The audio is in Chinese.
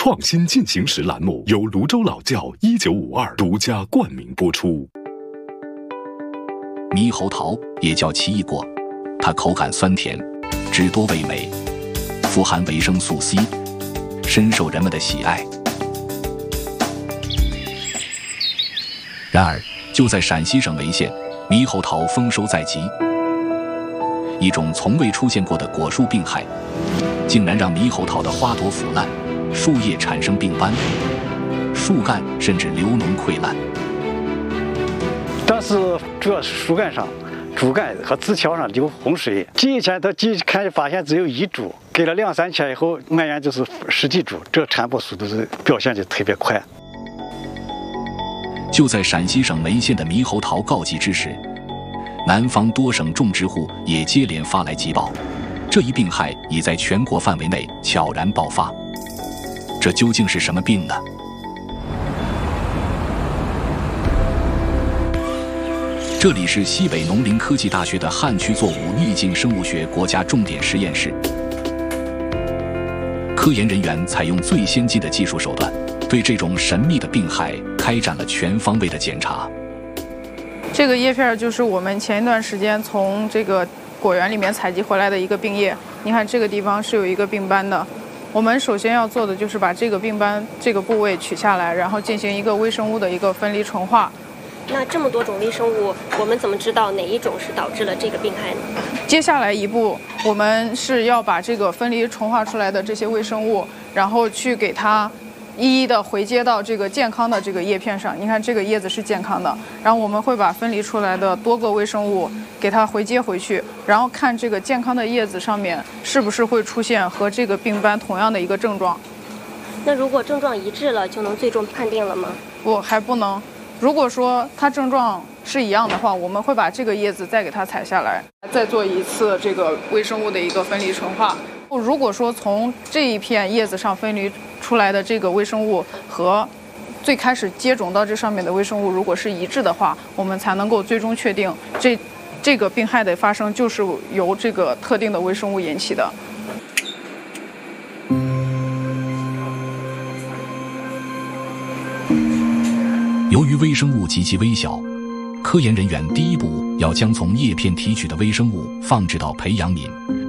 创新进行时栏目由泸州老窖1952独家冠名播出。 猕猴桃也叫奇异果，它口感酸甜，汁多味美，富含维生素 C， 深受人们的喜爱。然而，就在陕西省眉县，猕猴桃丰收在即，一种从未出现过的果树病害，竟然让猕猴桃的花朵腐烂，树叶产生病斑，树干甚至流脓溃烂。 但是主要是树干上、主干和枝条上流洪水。第一天他看发现只有1株，给了2、3天以后，蔓延就是10几株，这传播速度是表现就特别快。 就在陕西省眉县的猕猴桃告急之时，南方多省种植户也接连发来急报，这一病害已在全国范围内悄然爆发。这究竟是什么病呢？这里是西北农林科技大学的汉区作物逆境生物学国家重点实验室，科研人员采用最先进的技术手段，对这种神秘的病害开展了全方位的检查。 这个叶片就是我们前一段时间从这个果园里面采集回来的一个病叶，你看这个地方是有一个病斑的。我们首先要做的就是把这个病斑这个部位取下来，然后进行一个微生物的一个分离纯化。 那这么多种微生物，我们怎么知道哪一种是导致了这个病害呢？ 接下来一步，我们是要把这个分离纯化出来的这些微生物，然后去给它一一的回接到这个健康的这个叶片上。你看这个叶子是健康的，然后我们会把分离出来的多个微生物给它回接回去，然后看这个健康的叶子上面是不是会出现和这个病斑同样的一个症状。 那如果症状一致了，就能最终判定了吗？ 不，还不能。如果说它症状是一样的话，我们会把这个叶子再给它采下来，再做一次这个微生物的一个分离纯化。如果说从这一片叶子上分离出来的这个微生物和最开始接种到这上面的微生物如果是一致的话，我们才能够最终确定这个病害的发生就是由这个特定的微生物引起的。 由于微生物极其微小，科研人员第一步要将从叶片提取的微生物放置到培养皿，